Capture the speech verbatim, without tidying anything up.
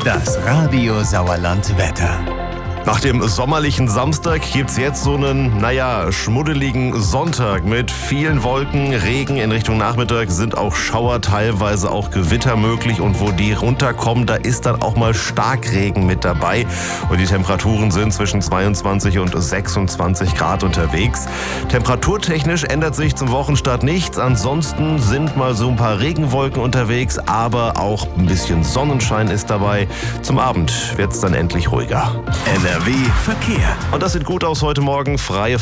Das Radio Sauerland Wetter. Nach dem sommerlichen Samstag gibt's jetzt so einen, naja, schmuddeligen Sonntag mit vielen Wolken, Regen. In Richtung Nachmittag sind auch Schauer, teilweise auch Gewitter möglich. Und wo die runterkommen, da ist dann auch mal Starkregen mit dabei. Und die Temperaturen sind zwischen zweiundzwanzig und sechsundzwanzig Grad unterwegs. Temperaturtechnisch ändert sich zum Wochenstart nichts. Ansonsten sind mal so ein paar Regenwolken unterwegs, aber auch ein bisschen Sonnenschein ist dabei. Zum Abend wird's dann endlich ruhiger. N R W Verkehr. Und das sieht gut aus heute Morgen. Freie